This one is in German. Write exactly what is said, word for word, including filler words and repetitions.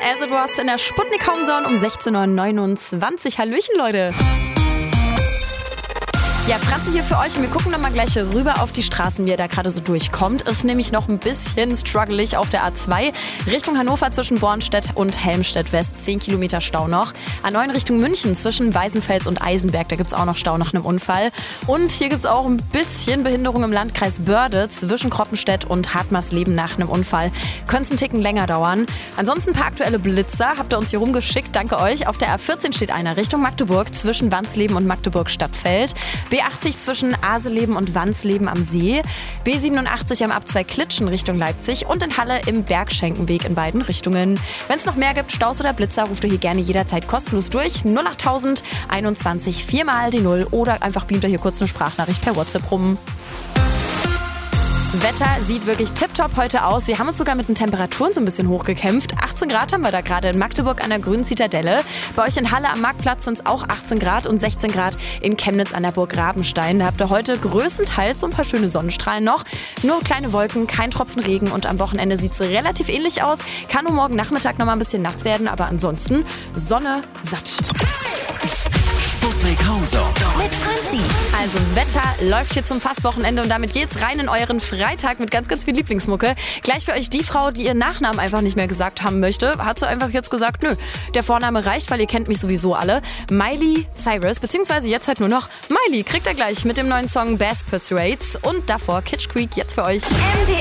As It Was in der Sputnik Homezone um sechzehn Uhr neunundzwanzig. Hallöchen, Leute. Ja, Franzi hier für euch und wir gucken nochmal gleich rüber auf die Straßen, wie ihr da gerade so durchkommt. Ist nämlich noch ein bisschen struggelig auf der A zwei Richtung Hannover zwischen Bornstedt und Helmstedt West. zehn Kilometer Stau noch. A neun Richtung München zwischen Weißenfels und Eisenberg. Da gibt es auch noch Stau nach einem Unfall. Und hier gibt es auch ein bisschen Behinderung im Landkreis Börde zwischen Kroppenstedt und Hartmarsleben nach einem Unfall. Könnte es einen Ticken länger dauern. Ansonsten ein paar aktuelle Blitzer habt ihr uns hier rumgeschickt. Danke euch. Auf der A vierzehn steht einer Richtung Magdeburg zwischen Wansleben und Magdeburg-Stadtfeld. B achtzig zwischen Aseleben und Wansleben am See. B siebenundachtzig am Ab zwei Klitschen Richtung Leipzig und in Halle im Bergschenkenweg in beiden Richtungen. Wenn es noch mehr gibt, Staus oder Blitzer, ruft ihr hier gerne jederzeit kostenlos durch. null achttausend einundzwanzig viermal die Null oder einfach beamt ihr hier kurz eine Sprachnachricht per WhatsApp rum. Wetter sieht wirklich tipptopp heute aus. Wir haben uns sogar mit den Temperaturen so ein bisschen hochgekämpft. achtzehn Grad haben wir da gerade in Magdeburg an der Grünen Zitadelle. Bei euch in Halle am Marktplatz sind es auch achtzehn Grad und sechzehn Grad in Chemnitz an der Burg Rabenstein. Da habt ihr heute größtenteils so ein paar schöne Sonnenstrahlen noch. Nur kleine Wolken, kein Tropfen Regen und am Wochenende sieht es relativ ähnlich aus. Kann nur morgen Nachmittag noch mal ein bisschen nass werden, aber ansonsten Sonne satt. Sputnik Homezone mit Franzi. Also Wetter läuft hier zum Fastwochenende und damit geht's rein in euren Freitag mit ganz, ganz viel Lieblingsmucke. Gleich für euch die Frau, die ihren Nachnamen einfach nicht mehr gesagt haben möchte, hat sie einfach jetzt gesagt, nö, der Vorname reicht, weil ihr kennt mich sowieso alle. Miley Cyrus, beziehungsweise jetzt halt nur noch Miley, kriegt ihr gleich mit dem neuen Song Bass Persuades und davor Kitsch Creek jetzt für euch. M D